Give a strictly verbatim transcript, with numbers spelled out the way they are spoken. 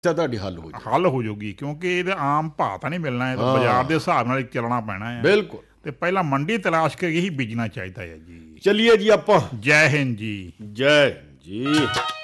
ਤਾਂ ਤੁਹਾਡੀ ਹੱਲ ਹੋ ਜਾਏ। ਹੱਲ ਹੋ ਜਾਊਗੀ ਕਿਉਂਕਿ ਇਹਦਾ ਆਮ ਭਾਅ ਤਾਂ ਨਹੀਂ ਮਿਲਣਾ, ਇਹ ਤਾਂ ਬਾਜ਼ਾਰ ਦੇ ਹਿਸਾਬ ਨਾਲ ਹੀ ਚੱਲਣਾ ਪੈਣਾ ਹੈ। ਬਿਲਕੁਲ। ਤੇ ਪਹਿਲਾਂ ਮੰਡੀ ਤਲਾਸ਼ ਕੇ ਹੀ ਬੀਜਣਾ ਚਾਹੀਦਾ ਹੈ ਜੀ। ਚਲਿਏ ਜੀ ਆਪਾਂ। ਜੈ ਹਿੰਦ ਜੀ। ਜੈ ਹਿੰਦ ਜੀ।